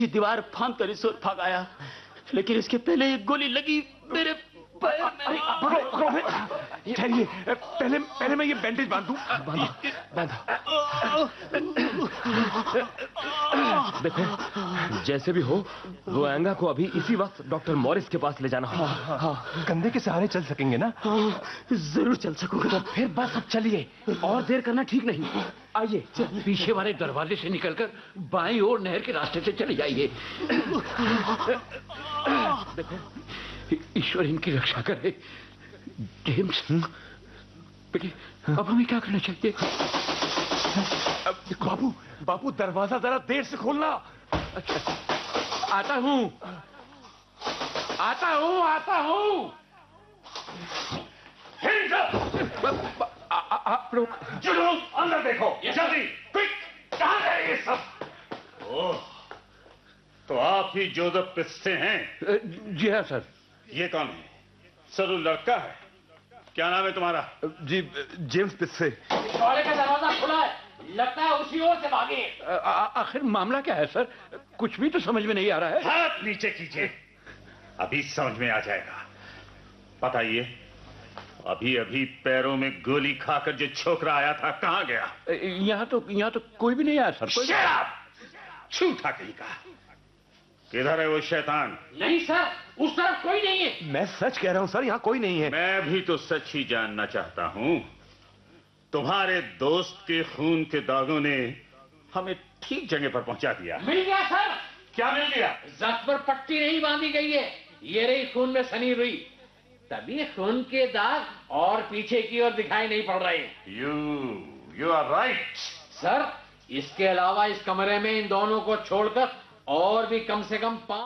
ये दीवार फांद कर इस ओर भाग आया, लेकिन इसके पहले एक गोली लगी मेरे पैर में। ठहरिए, पहले मैं ये बैंडेज बांध दूं। देखो, जैसे भी हो वो एंगा को अभी इसी वक्त डॉक्टर मॉरिस के पास ले जाना होगा। हाँ, कंधे के सहारे चल सकेंगे ना? जरूर चल सकूंगा। तो फिर बस अब चलिए, और देर करना ठीक नहीं। आइए, पीछे वाले दरवाजे से निकलकर बाईं ओर नहर के रास्ते से चले जाइए। देखो, ईश्वर इनकी रक्षा करे। जेम्स, बेटी, अब हमें क्या करना चाहिए? बाबू दरवाजा जरा देर से खोलना। अच्छा, आता हूँ। आप लोग अंदर देखो, जल्दी, क्विक, कहाँ गए ये सब? ओह, तो आप ही जोसेफ पिस्से हैं? जी हाँ सर। ये कौन है? सर, वो लड़का है। क्या नाम है तुम्हारा? जी, जेम्स पिस्से। पिछवाड़े का दरवाजा खुला है, लगता है उसी ओर से भागे। आखिर मामला क्या है सर? कुछ भी तो समझ में नहीं आ रहा है। हाथ नीचे कीजिए, अभी समझ में आ जाएगा। बताइए, अभी अभी पैरों में गोली खाकर जो छोकरा आया था कहाँ गया? यहाँ तो कोई भी नहीं आया सर। Shut up! झूठा कहीं का। किधर है वो शैतान? नहीं सर, उस तरफ कोई नहीं है। मैं सच कह रहा हूँ सर, यहाँ कोई नहीं है। मैं भी तो सच ही जानना चाहता हूँ। तुम्हारे दोस्त के खून के दागों ने हमें ठीक जगह पर पहुंचा दिया। मिल गया सर। क्या मिल गया? जख्म पर पट्टी नहीं बांधी गई है, ये रही खून में सनी रुई। तभी खून के दाग और पीछे की ओर दिखाई नहीं पड़ रहे। You are right. सर, इसके अलावा इस कमरे में इन दोनों को छोड़कर और भी कम से कम 5।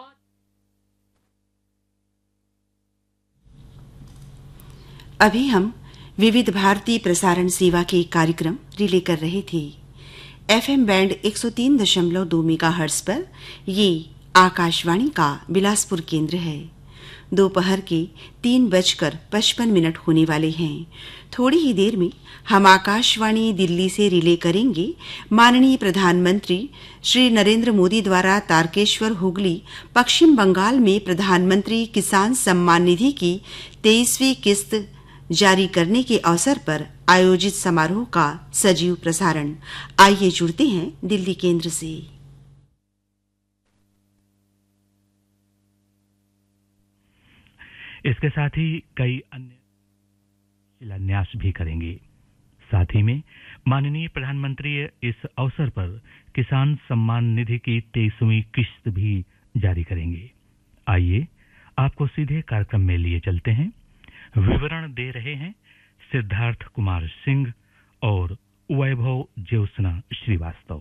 अभी हम विविध भारती प्रसारण सेवा के कार्यक्रम रिले कर रहे थे। एफएम बैंड 103.2 मेगाहर्ट्ज पर ये आकाशवाणी का बिलासपुर केंद्र है। दोपहर के 3:55 होने वाले हैं। थोड़ी ही देर में हम आकाशवाणी दिल्ली से रिले करेंगे माननीय प्रधानमंत्री श्री नरेंद्र मोदी द्वारा तारकेश्वर हुगली, पश्चिम बंगाल में प्रधानमंत्री किसान सम्मान निधि की 23वीं किस्त जारी करने के अवसर पर आयोजित समारोह का सजीव प्रसारण। आइए जुड़ते हैं दिल्ली केंद्र से। इसके साथ ही कई अन्य शिलान्यास भी करेंगे। साथ ही में माननीय प्रधानमंत्री इस अवसर पर किसान सम्मान निधि की 23वीं किस्त भी जारी करेंगे। आइए आपको सीधे कार्यक्रम में लिए चलते हैं। विवरण दे रहे हैं सिद्धार्थ कुमार सिंह और वैभव ज्योत्सना श्रीवास्तव।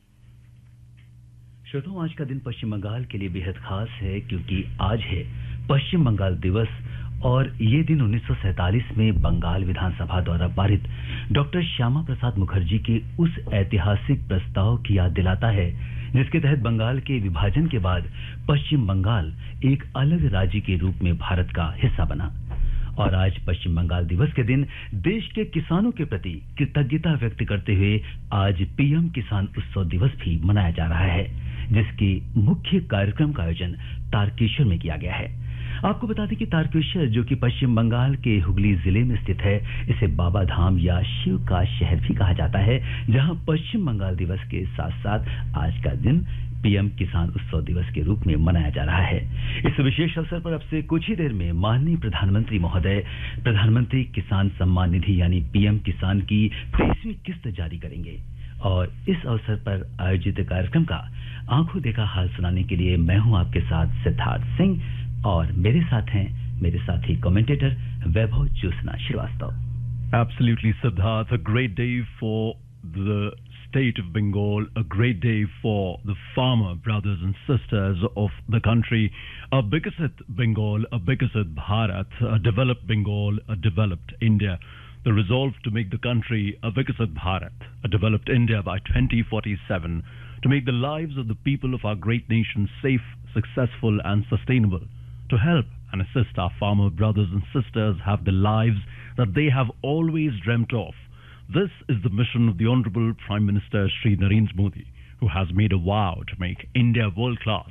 श्रोताओं, आज का दिन पश्चिम बंगाल के लिए बेहद खास है क्योंकि आज है पश्चिम बंगाल दिवस और ये दिन 1947 में बंगाल विधानसभा द्वारा पारित डॉक्टर श्यामा प्रसाद मुखर्जी के उस ऐतिहासिक प्रस्ताव की याद दिलाता है जिसके तहत बंगाल के विभाजन के बाद पश्चिम बंगाल एक अलग राज्य के रूप में भारत का हिस्सा बना। और आज पश्चिम बंगाल दिवस के दिन देश के किसानों के प्रति कृतज्ञता व्यक्त करते हुए आज पीएम किसान उत्सव दिवस भी मनाया जा रहा है, जिसके मुख्य कार्यक्रम का आयोजन तारकेश्वर में किया गया है। आपको बता दें कि तारकेश्वर, जो कि पश्चिम बंगाल के हुगली जिले में स्थित है, इसे बाबा धाम या शिव का शहर भी कहा जाता है, जहां पश्चिम बंगाल दिवस के साथ साथ आज का दिन पीएम किसान उत्सव दिवस के रूप में मनाया जा रहा है। इस विशेष अवसर पर अब से कुछ ही देर में माननीय प्रधानमंत्री महोदय प्रधानमंत्री किसान सम्मान निधि यानी पीएम किसान की 23वीं किस्त जारी करेंगे। और इस अवसर पर आयोजित कार्यक्रम का आंखों देखा हाल सुनाने के लिए मैं हूं आपके साथ सिद्धार्थ सिंह और मेरे साथ हैं मेरे साथी commentator Vaibhav Jyotsna Srivastava. Absolutely, Siddharth, a great day for the state of Bengal, a great day for the farmer brothers and sisters of the country. A Bikasit Bengal, a Bikasit Bharat, a developed Bengal, a developed India. The resolve to make the country a Viksit Bharat, a developed India by 2047, to make the lives of the people of our great nation safe, successful and sustainable, to help and assist our farmer brothers and sisters have the lives that they have always dreamt of. This is the mission of the Honorable Prime Minister Shri Narendra Modi, who has made a vow to make India world class